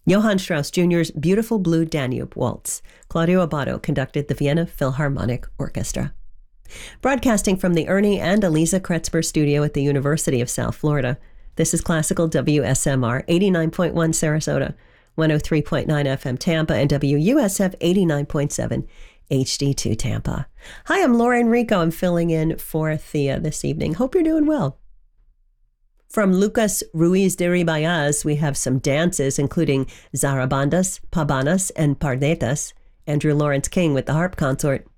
Johann Strauss Jr.'s Beautiful Blue Danube Waltz. Claudio Abbado conducted the Vienna Philharmonic Orchestra. Broadcasting from the Ernie and Eliza Kretzber studio at the University of South Florida, this is Classical WSMR 89.1 Sarasota, 103.9 FM Tampa, and WUSF 89.7 HD2 Tampa. Hi, I'm Laura Enrico. I'm filling in for Thea this evening. Hope you're doing well. From Lucas Ruiz de Ribayaz, we have some dances, including zarabandas, pabanas, and pardetas. Andrew Lawrence King with the harp consort.